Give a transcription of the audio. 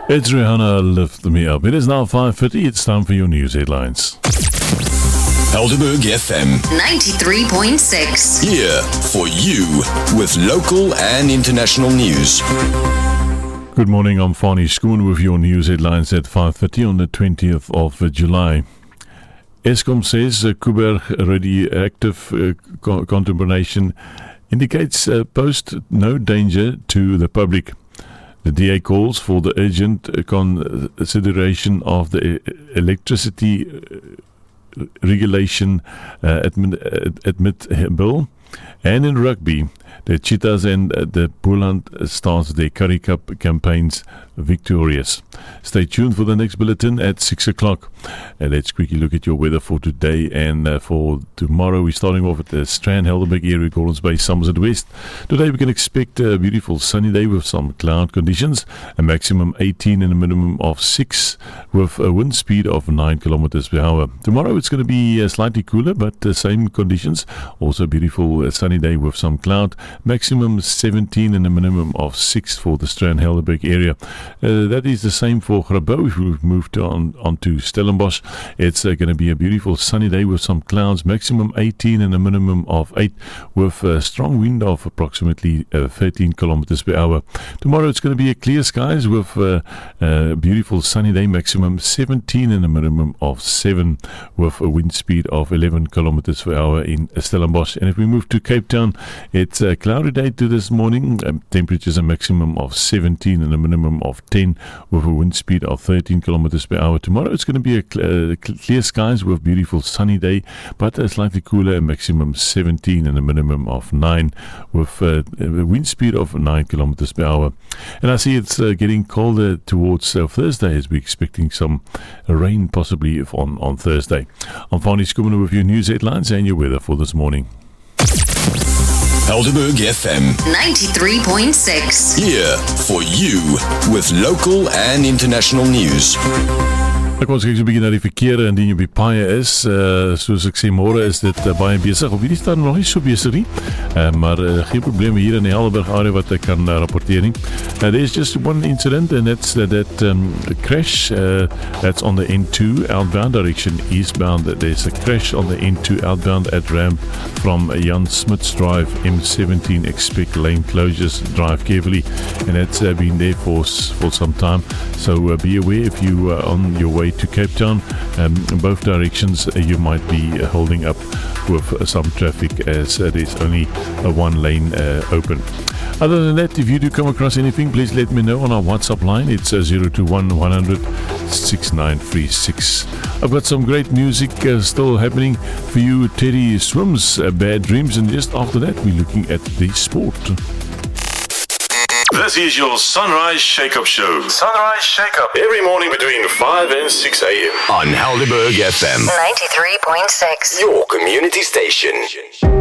It's Rihanna, Lift Me Up. It is now 5:50. It's time for your news headlines. Helderberg FM 93.6. here for you with local and international news. Good morning, I'm Fani Schoon with your news headlines at 5:30 on the 20th of July. Eskom says Kuiberg radioactive contamination indicates post no danger to the public. The DA calls for the urgent consideration of the electricity regulation admit bill. And in rugby, the Cheetahs and the Boland starts their Currie Cup campaigns victorious. Stay tuned for the next bulletin at 6 o'clock. Let's quickly look at your weather for today and for tomorrow. We're starting off at the Strand, Helderberg area, Gordons Bay, Somerset West. Today we can expect a beautiful sunny day with some cloud conditions, a maximum 18 and a minimum of 6 with a wind speed of 9 kilometers per hour. Tomorrow it's going to be slightly cooler, but the same conditions. Also beautiful sunny day with some cloud, maximum 17 and a minimum of 6 for the Strand, Helderberg area. That is the same for Grabouw. If we've moved on to Stellenbosch, it's going to be a beautiful sunny day with some clouds, maximum 18 and a minimum of 8 with a strong wind of approximately 13 kilometers per hour. Tomorrow it's going to be a clear skies with a beautiful sunny day, maximum 17 and a minimum of 7 with a wind speed of 11 kilometers per hour in Stellenbosch. And if we move to Cape Town, it's a cloudy day to this morning. Temperatures a maximum of 17 and a minimum of 10 with a wind speed of 13 kilometers per hour. Tomorrow it's going to be a clear skies with beautiful sunny day, but a slightly cooler, a maximum 17 and a minimum of 9 with a wind speed of 9 kilometers per hour. And I see it's getting colder towards Thursday as we're expecting some rain possibly on Thursday. I'm Fani Schoon with your news headlines and your weather for this morning. Helderberg FM 93.6. here for you with local and international news. Ek ons kyk so 'n bietjie na die verkeer indien jy by paaie is. Soos ek sê, môre is dit baie besig. Op hierdie stadium nog nie so besig nie. Maar geen probleme hier in die Helderberg area wat ek kan rapporteer nie. There's just one incident, and that's that crash that's on the N2 outbound direction eastbound. There's a crash on the N2 outbound at ramp from Jan Smits Drive M17. Expect lane closures. Drive carefully, and that's been there for some time. So be aware if you are on your way to Cape Town, both directions you might be holding up with some traffic as there's only one lane open. Other than that, if you do come across anything, please let me know on our WhatsApp line. It's 021 100 6936. I've got some great music still happening for you. Teddy Swims, Bad Dreams, and just after that we're looking at the sport. This is your Sunrise Shake-Up Show. Sunrise Shake-Up. Every morning between 5 and 6 a.m. on Helderberg FM 93.6. your community station.